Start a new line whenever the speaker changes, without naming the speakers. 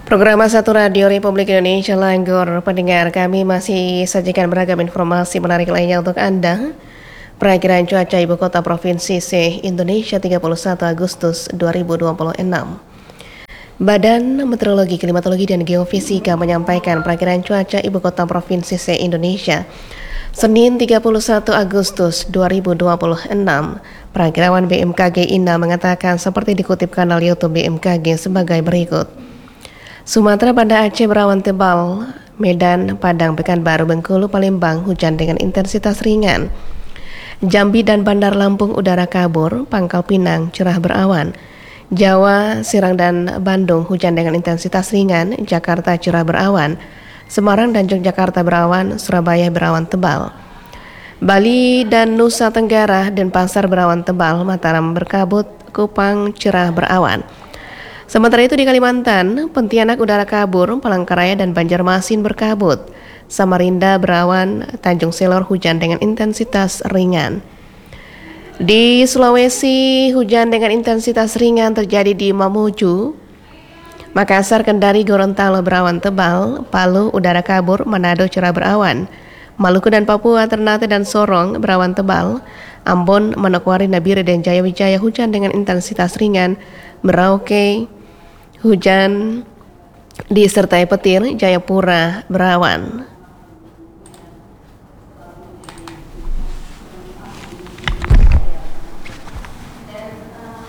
Program Satu Radio Republik Indonesia Langgor, pendengar kami masih sajikan beragam informasi menarik lainnya untuk Anda. Perakiraan cuaca Ibu Kota Provinsi se-Indonesia 31 Agustus 2026. Badan Meteorologi, Klimatologi, dan Geofisika menyampaikan perakiraan cuaca Ibu Kota Provinsi se-Indonesia Senin 31 Agustus 2026. Perakiraan BMKG INA mengatakan seperti dikutip kanal YouTube BMKG sebagai berikut. Sumatera pada Aceh berawan tebal, Medan, Padang, Pekanbaru, Bengkulu, Palembang hujan dengan intensitas ringan. Jambi dan Bandar Lampung udara kabur, Pangkal Pinang cerah berawan. Jawa, Serang dan Bandung hujan dengan intensitas ringan, Jakarta cerah berawan. Semarang dan Yogyakarta berawan, Surabaya berawan tebal. Bali dan Nusa Tenggara dan Denpasar berawan tebal, Mataram berkabut, Kupang cerah berawan. Sementara itu di Kalimantan, Pontianak udara kabur, Palangkaraya dan Banjarmasin berkabut. Samarinda berawan, Tanjung Selor hujan dengan intensitas ringan. Di Sulawesi, hujan dengan intensitas ringan terjadi di Mamuju. Makassar, Kendari, Gorontalo berawan tebal, Palu udara kabur, Manado cerah berawan. Maluku dan Papua, Ternate dan Sorong berawan tebal. Ambon, Manokwari, Nabire dan Jayawijaya hujan dengan intensitas ringan. Merauke hujan disertai petir, Jayapura berawan.